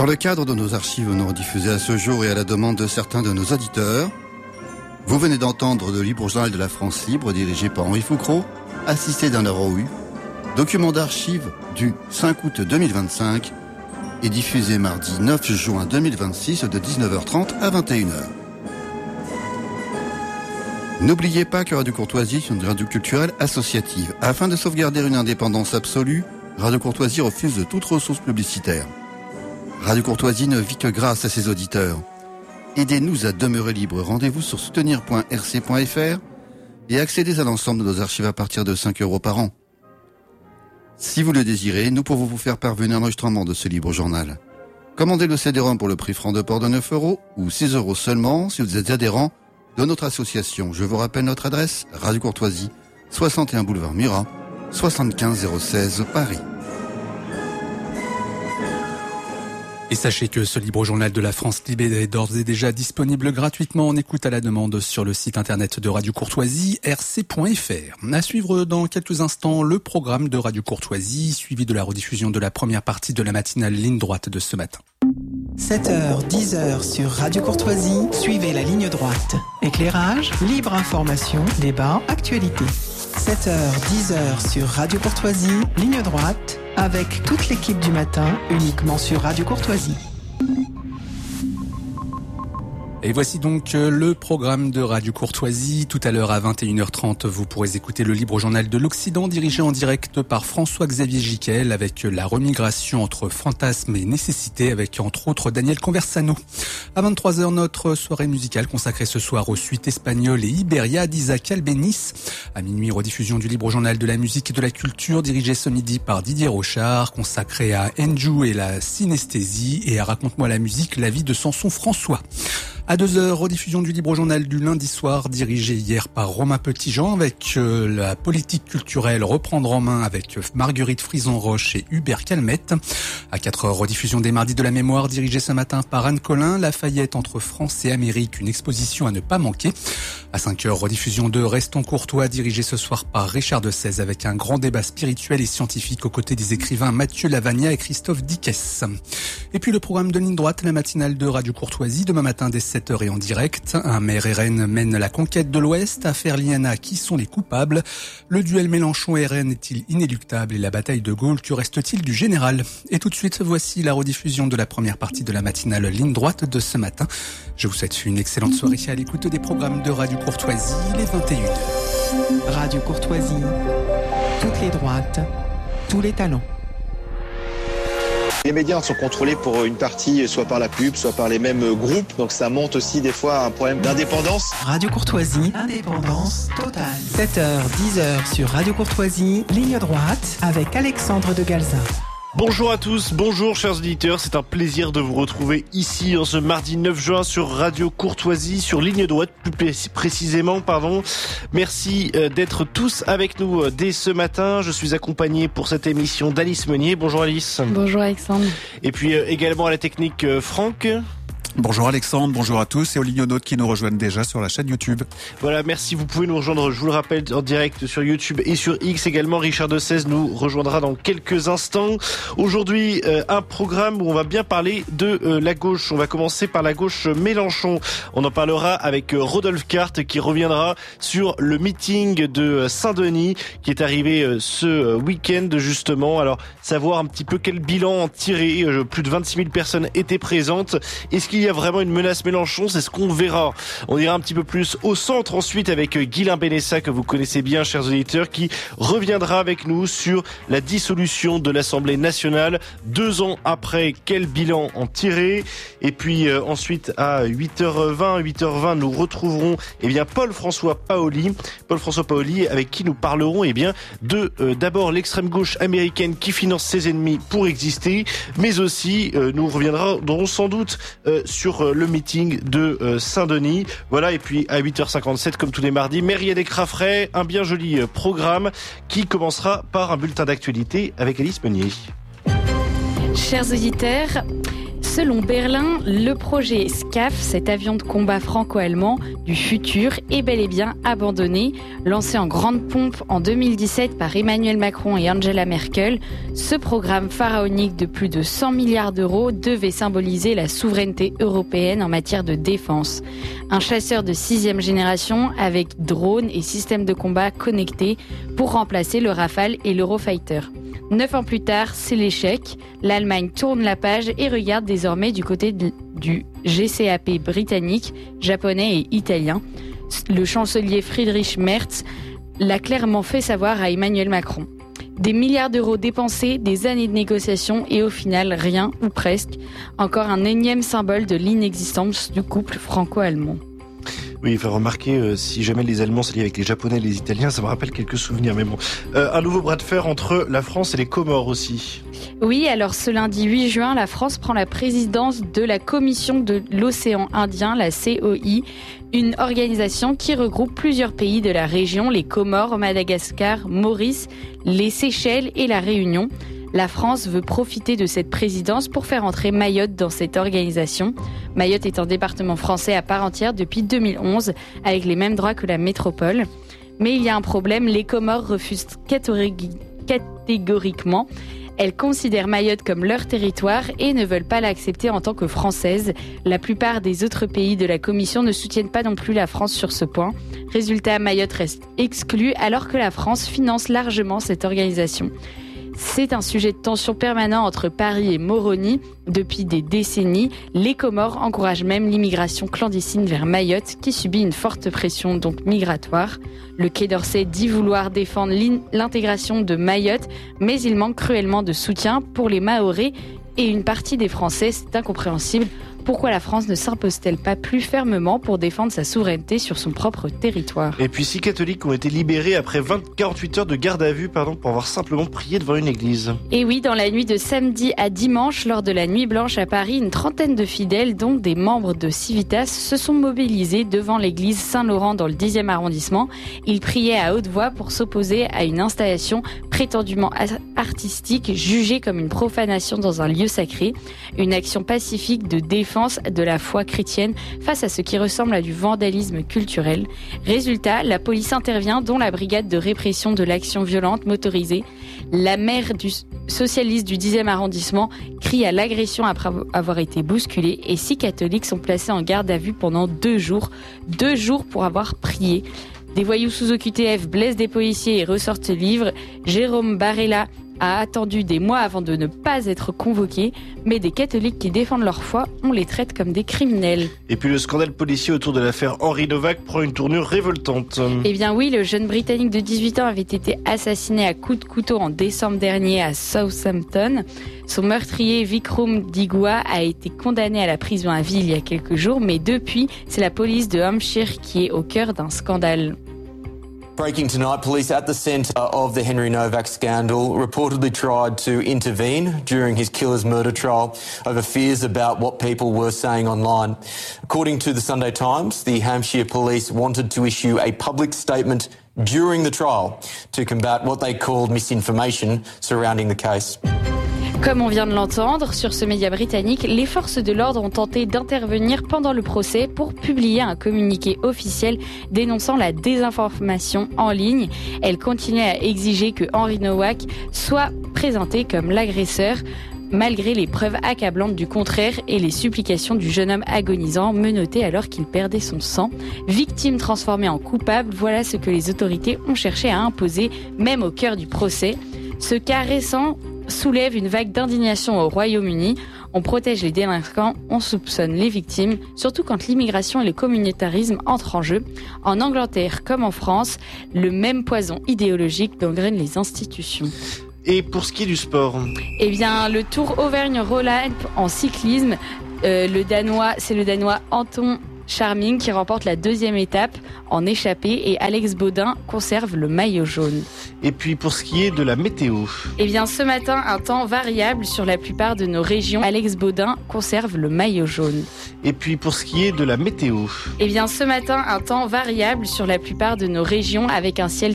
Dans le cadre de nos archives non rediffusées à ce jour et à la demande de certains de nos auditeurs, vous venez d'entendre le Libre Journal de la France Libre, dirigé par Henri Foucrault, assisté d'un ROU, document d'archives du 5 août 2025 et diffusé mardi 9 juin 2026 de 19h30 à 21h. N'oubliez pas que Radio Courtoisie est une radio culturelle associative. Afin de sauvegarder une indépendance absolue, Radio Courtoisie refuse toute ressource publicitaire. Radio Courtoisie ne vit que grâce à ses auditeurs. Aidez-nous à demeurer libre. Rendez-vous sur soutenir.rc.fr et accédez à l'ensemble de nos archives à partir de 5 € par an. Si vous le désirez, nous pouvons vous faire parvenir un enregistrement de ce libre journal. Commandez le CD-ROM pour le prix franc de port de 9 € ou 6 € seulement si vous êtes adhérent de notre association. Je vous rappelle notre adresse, Radio Courtoisie, 61 boulevard Murat, 75 016 Paris. Et sachez que ce libre journal de la France Libre est d'ores et déjà disponible gratuitement en écoute à la demande sur le site internet de Radio Courtoisie, rc.fr. À suivre dans quelques instants le programme de Radio Courtoisie, suivi de la rediffusion de la première partie de la matinale Ligne Droite de ce matin. 7h, 10h sur Radio Courtoisie, suivez la ligne droite. Éclairage, libre information, débat, actualité. 7h, 10h sur Radio Courtoisie, ligne droite, avec toute l'équipe du matin, uniquement sur Radio Courtoisie. Et voici donc le programme de Radio Courtoisie. Tout à l'heure à 21h30, vous pourrez écouter le Libre Journal de l'Occident dirigé en direct par François-Xavier Giquel avec la remigration entre fantasmes et nécessité avec entre autres Daniel Conversano. À 23h, notre soirée musicale consacrée ce soir aux suites espagnoles et Iberia d'Isaac Albéniz. À minuit, rediffusion du Libre Journal de la musique et de la culture dirigé ce midi par Didier Rochard, consacré à Enjou et la synesthésie et à Raconte-moi la musique, la vie de Samson François. À 2h, rediffusion du Libre Journal du lundi soir, dirigé hier par Romain Petitjean, avec la politique culturelle reprendre en main avec Marguerite Frison-Roche et Hubert Calmette. À 4h, rediffusion des mardis de la mémoire, dirigée ce matin par Anne Collin, Lafayette entre France et Amérique, une exposition à ne pas manquer. À 5h, rediffusion de Restons Courtois, dirigé ce soir par Richard de Sèze, avec un grand débat spirituel et scientifique aux côtés des écrivains Mathieu Lavagna et Christophe Dickès. Et puis le programme de Ligne Droite, la matinale de Radio Courtoisie, demain matin dès 7h et en direct. Un maire RN mène la conquête de l'Ouest. Affaire Liana, qui sont les coupables? Le duel Mélenchon-RN est-il inéluctable? Et la bataille de Gaulle, que reste-t-il du général? Et tout de suite, voici la rediffusion de la première partie de la matinale Ligne Droite de ce matin. Je vous souhaite une excellente soirée à l'écoute des programmes de Radio Courtoisie, les 21h. Radio Courtoisie, toutes les droites, tous les talents. Les médias sont contrôlés pour une partie soit par la pub, soit par les mêmes groupes. Donc ça monte aussi des fois à un problème d'indépendance. Radio Courtoisie, indépendance totale. 7h, 10h sur Radio Courtoisie, ligne droite avec Alexandre de Galza. Bonjour à tous, bonjour chers auditeurs, c'est un plaisir de vous retrouver ici en ce mardi 9 juin sur Radio Courtoisie, sur ligne droite plus précisément, Merci d'être tous avec nous dès ce matin. Je suis accompagné pour cette émission d'Alice Meunier. Bonjour Alice. Bonjour Alexandre. Et puis également à la technique Franck. Bonjour Alexandre, bonjour à tous et aux lignonautes qui nous rejoignent déjà sur la chaîne YouTube. Voilà, merci, vous pouvez nous rejoindre, je vous le rappelle, en direct sur YouTube et sur X également. Richard de Sèze nous rejoindra dans quelques instants. Aujourd'hui, un programme où on va bien parler de la gauche. On va commencer par la gauche Mélenchon. On en parlera avec Rodolphe Carte qui reviendra sur le meeting de Saint-Denis qui est arrivé ce week-end justement. Alors, savoir un petit peu quel bilan en tirer. Plus de 26 000 personnes étaient présentes. Est-ce qu'il y a vraiment une menace Mélenchon? C'est ce qu'on verra. On ira un petit peu plus au centre ensuite avec Guilain Benessa, que vous connaissez bien, chers auditeurs, qui reviendra avec nous sur la dissolution de l'Assemblée nationale 2 ans après. Quel bilan en tirer? Et puis ensuite à 8h20, nous retrouverons Paul-François Paoli, avec qui nous parlerons de d'abord l'extrême gauche américaine qui finance ses ennemis pour exister, mais aussi nous reviendrons sans doute sur le meeting de Saint-Denis. Voilà, et puis à 8h57, comme tous les mardis, Myriam Descraffray, un bien joli programme qui commencera par un bulletin d'actualité avec Alice Meunier. Chers auditeurs, Selon Berlin, le projet SCAF, cet avion de combat franco-allemand du futur, est bel et bien abandonné. Lancé en grande pompe en 2017 par Emmanuel Macron et Angela Merkel, ce programme pharaonique de plus de 100 milliards d'euros devait symboliser la souveraineté européenne en matière de défense. Un chasseur de 6e génération avec drones et systèmes de combat connectés pour remplacer le Rafale et l'Eurofighter. 9 ans plus tard, c'est l'échec. L'Allemagne tourne la page et regarde désormais du côté du GCAP britannique, japonais et italien. Le chancelier Friedrich Merz l'a clairement fait savoir à Emmanuel Macron. Des milliards d'euros dépensés, des années de négociations et au final rien ou presque. Encore un énième symbole de l'inexistence du couple franco-allemand. Oui, il faut remarquer, si jamais les Allemands s'allient avec les Japonais et les Italiens, ça me rappelle quelques souvenirs, mais bon. Un nouveau bras de fer entre la France et les Comores aussi. Oui, alors ce lundi 8 juin, la France prend la présidence de la Commission de l'Océan Indien, la COI, une organisation qui regroupe plusieurs pays de la région, les Comores, Madagascar, Maurice, les Seychelles et la Réunion. La France veut profiter de cette présidence pour faire entrer Mayotte dans cette organisation. Mayotte est un département français à part entière depuis 2011, avec les mêmes droits que la métropole. Mais il y a un problème, les Comores refusent catégoriquement. Elles considèrent Mayotte comme leur territoire et ne veulent pas l'accepter en tant que française. La plupart des autres pays de la Commission ne soutiennent pas non plus la France sur ce point. Résultat, Mayotte reste exclue alors que la France finance largement cette organisation. C'est un sujet de tension permanent entre Paris et Moroni. Depuis des décennies, les Comores encouragent même l'immigration clandestine vers Mayotte qui subit une forte pression donc migratoire. Le Quai d'Orsay dit vouloir défendre l'intégration de Mayotte, mais il manque cruellement de soutien pour les Mahorais et une partie des Français. C'est incompréhensible. Pourquoi la France ne s'impose-t-elle pas plus fermement pour défendre sa souveraineté sur son propre territoire ? Et puis 6 catholiques ont été libérés après 48 heures de garde à vue pour avoir simplement prié devant une église. Et oui, dans la nuit de samedi à dimanche, lors de la nuit blanche à Paris, une trentaine de fidèles, dont des membres de Civitas, se sont mobilisés devant l'église Saint-Laurent dans le 10e arrondissement. Ils priaient à haute voix pour s'opposer à une installation prétendument artistique jugée comme une profanation dans un lieu sacré. Une action pacifique de défense de la foi chrétienne face à ce qui ressemble à du vandalisme culturel. Résultat, la police intervient, dont la brigade de répression de l'action violente motorisée. La maire du socialiste du 10e arrondissement crie à l'agression après avoir été bousculée et 6 catholiques sont placés en garde à vue pendant 2 jours. 2 jours pour avoir prié. Des voyous sous OQTF blessent des policiers et ressortent livres. Jérôme Barella a attendu des mois avant de ne pas être convoqué, mais des catholiques qui défendent leur foi, on les traite comme des criminels. Et puis le scandale policier autour de l'affaire Henri Novak prend une tournure révoltante. Eh bien oui, le jeune Britannique de 18 ans avait été assassiné à coups de couteau en décembre dernier à Southampton. Son meurtrier, Vikram Digua, a été condamné à la prison à vie il y a quelques jours, mais depuis, c'est la police de Hampshire qui est au cœur d'un scandale. Breaking tonight, police at the centre of the Henry Novak scandal reportedly tried to intervene during his killer's murder trial over fears about what people were saying online. According to the Sunday Times, the Hampshire police wanted to issue a public statement during the trial to combat what they called misinformation surrounding the case. Comme on vient de l'entendre, sur ce média britannique, les forces de l'ordre ont tenté d'intervenir pendant le procès pour publier un communiqué officiel dénonçant la désinformation en ligne. Elles continuent à exiger que Henri Novak soit présenté comme l'agresseur, malgré les preuves accablantes du contraire et les supplications du jeune homme agonisant menotté alors qu'il perdait son sang. Victime transformée en coupable, voilà ce que les autorités ont cherché à imposer, même au cœur du procès. Ce cas récent soulève une vague d'indignation au Royaume-Uni. On protège les délinquants, on soupçonne les victimes, surtout quand l'immigration et le communautarisme entrent en jeu. En Angleterre comme en France, le même poison idéologique gangrène les institutions. Et pour ce qui est du sport ? Eh bien, le Tour Auvergne-Rhône-Alpes en cyclisme, c'est le Danois Anton Charming qui remporte la 2e étape en échappée et Alex Baudin conserve le maillot jaune. Et puis pour ce qui est de la météo ? Eh bien ce matin, un temps variable sur la plupart de nos régions. Alex Baudin conserve le maillot jaune. Et puis pour ce qui est de la météo ? Eh bien ce matin, un temps variable sur la plupart de nos régions avec un ciel